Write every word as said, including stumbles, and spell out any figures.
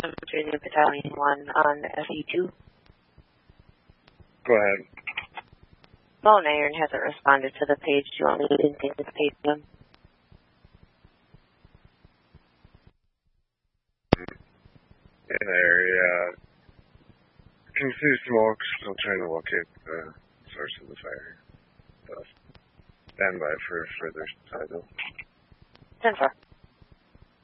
Virginia Battalion one on S E two. Go ahead. Bone Iron hasn't responded to the page. Do you want me to continue the page to him? In the area, can see smoke. Still trying to locate the source of the fire. So stand by for further title. ten four.